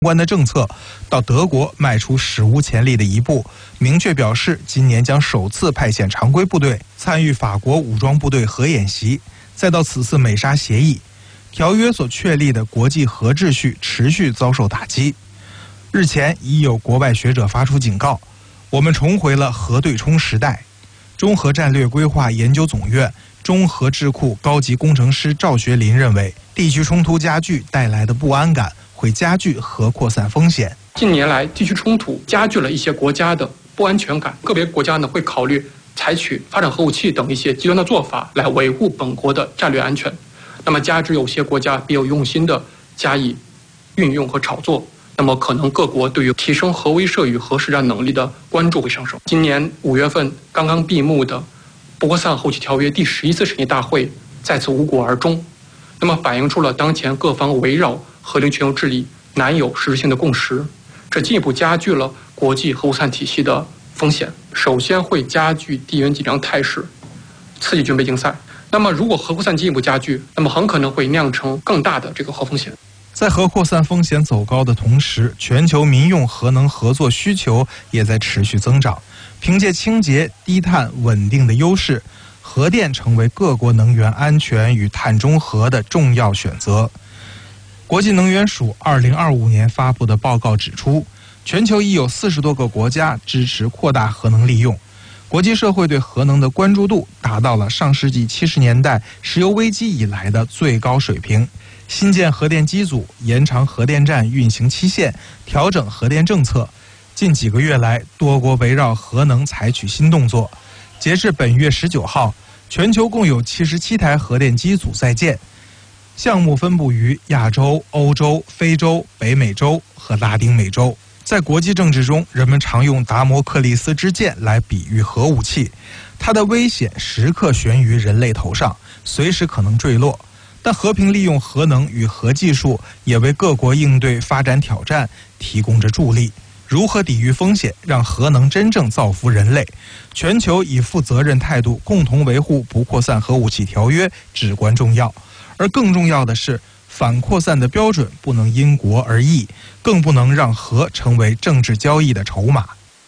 关的政策，到德国迈出史无前例的一步，明确表示今年将首次派遣常规部队参与法国武装部队核演习，再到此次美沙协议，条约所确立的国际核秩序持续遭受打击。日前已有国外学者发出警告，我们重回了核对冲时代。中核战略规划研究总院中核智库高级工程师赵学林认为，地区冲突加剧带来的不安感会加剧核扩散风险。 近年来，地区冲突加剧了一些国家的不安全感，个别国家呢会考虑采取发展核武器等一些极端的做法来维护本国的战略安全。那么，加之有些国家别有用心的加以运用和炒作，那么可能各国对于提升核威慑与核实战能力的关注会上升。今年5月份刚刚闭幕的不扩散核武器条约第11次审议大会再次无果而终，那么反映出了当前各方围绕核零全球治理难有实质性的共识，这进一步加剧了国际核扩散体系的风险。首先会加剧地缘紧张态势，刺激军备竞赛。那么如果核扩散进一步加剧，那么很可能会酿成更大的这个核风险。 在核扩散风险走高的同时，全球民用核能合作需求也在持续增长。凭借清洁、低碳、稳定的优势，核电成为各国能源安全与碳中和的重要选择。国际能源署2025年发布的报告指出，全球已有40多个国家支持扩大核能利用。国际社会对核能的关注度达到了上世纪70年代石油危机以来的最高水平。新建核电机组、延长核电站运行期限、调整核电政策，近几个月来，多国围绕核能采取新动作。截至本月19号，全球共有77台核电机组在建，项目分布于亚洲、欧洲、非洲、北美洲和拉丁美洲。在国际政治中，人们常用达摩克利斯之剑来比喻核武器，它的危险时刻悬于人类头上，随时可能坠落。但和平利用核能与核技术也为各国应对发展挑战提供着助力。如何抵御风险，让核能真正造福人类，全球以负责任态度共同维护不扩散核武器条约至关重要。而更重要的是，反扩散的标准不能因国而异，更不能让核成为政治交易的筹码。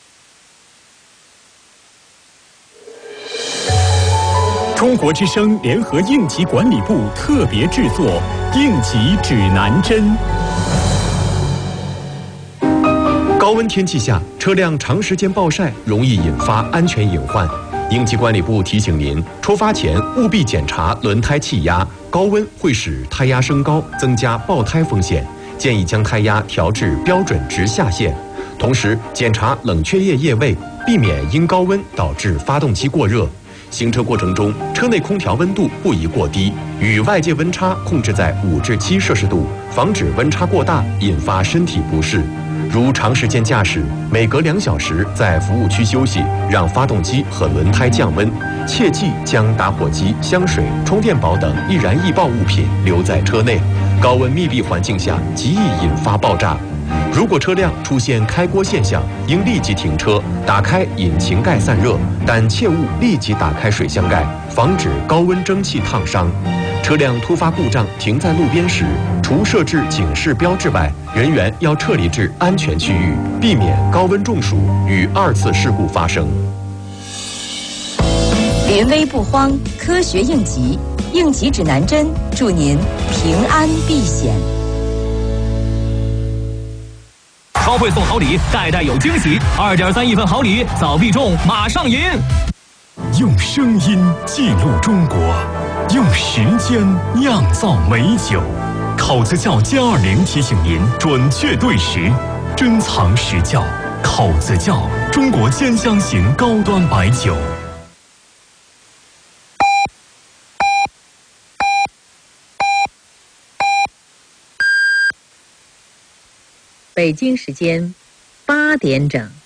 中国之声联合应急管理部特别制作《应急指南针》。 高温天气下，车辆长时间暴晒容易引发安全隐患。应急管理部提醒您，出发前务必检查轮胎气压，高温会使胎压升高，增加爆胎风险。建议将胎压调至标准值下限，同时检查冷却液液位，避免因高温导致发动机过热。行车过程中，车内空调温度不宜过低，与外界温差控制在5至7摄氏度，防止温差过大引发身体不适。如长时间驾驶，每隔2小时在服务区休息，让发动机和轮胎降温。切忌将打火机、香水、充电宝等易燃易爆物品留在车内，高温密闭环境下极易引发爆炸。如果车辆出现开锅现象，应立即停车，打开引擎盖散热，但切勿立即打开水箱盖，防止高温蒸汽烫伤。车辆突发故障停在路边时，除设置警示标志外，人员要撤离至安全区域，避免高温中暑与2次事故发生。 临危不慌，科学应急，应急指南针，祝您平安避险。 超会送好礼，代代有惊喜。2.3亿份好礼，早必中，马上赢！ 用声音记录中国，用时间酿造美酒。口子窖+20提醒您准确对时，珍藏实窖。口子窖，中国兼香型高端白酒。 北京时间8点整。